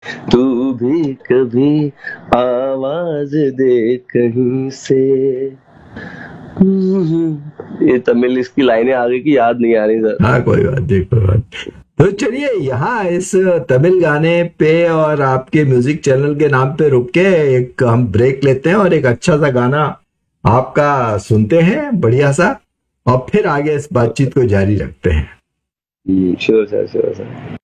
तू भी कभी आवाज दे कहीं से। ये तमिल इसकी लाइनें आगे की याद नहीं आ रही सर। हाँ कोई बात नहीं, कोई बात नहीं। तो चलिए यहाँ इस तमिल गाने पे और आपके म्यूजिक चैनल के नाम पे रुक के एक हम ब्रेक लेते हैं और एक अच्छा सा गाना आपका सुनते हैं, बढ़िया सा, और फिर आगे इस बातचीत को जारी रखते हैं। Sure sir, sure sir.